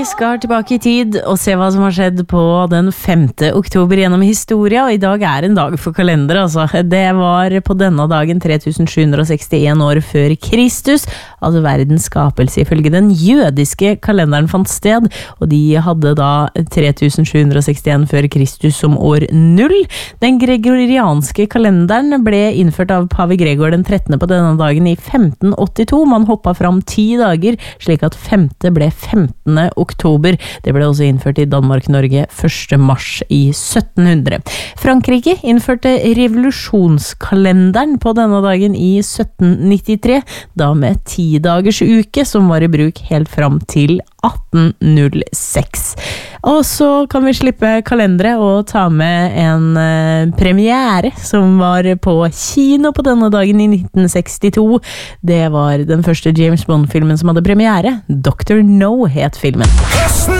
skal tilbake I tid og se hva som har skjedd på den 5. oktober gjennom historia, og I dag en dag for kalender, altså. Det var på denne dagen 3761 år før Kristus, altså verdens skapelse ifølge den jødiske kalenderen fant sted, og de hadde da 3761 før Kristus som år 0. Den gregorianske kalenderen ble innført av pave Gregor den 13. på denne dagen I 1582. Man hoppet fram 10 dager, slik at 5. ble 15. oktober. Det ble også innført I Danmark-Norge 1. mars I 1700. Frankrike innførte revolusjonskalenderen på denne dagen I 1793, da med 10 dagers uke som var I bruk helt fram til 1806. Og så kan vi slippe kalendere og ta med en premiere som var på kino på denne dagen I 1962. Det var den første James Bond-filmen som hadde premiere. Dr. No het filmen.